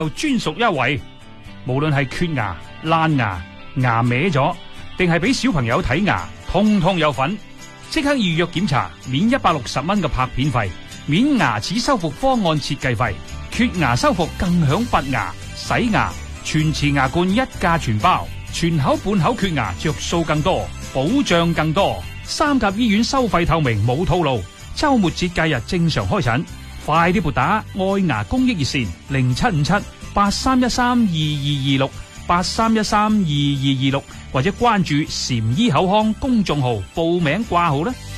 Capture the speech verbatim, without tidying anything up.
就專屬優惠。無論係缺牙、爛牙、牙歪咗，定係俾小朋友睇牙，通通有份。即刻預約檢查，免一百六十蚊嘅拍片費，免牙齒修復方案設計費，缺牙修復更享拔牙、洗牙、全瓷牙冠一價全包，全口半口缺牙着數更多，保障更多。三甲醫院收費透明，冇套路，周末節假日正常開診，快啲撥打愛牙公益熱線零七五七八三一三二二二六八三一三二二二六，或者關注禪醫口腔公眾號報名掛號啦。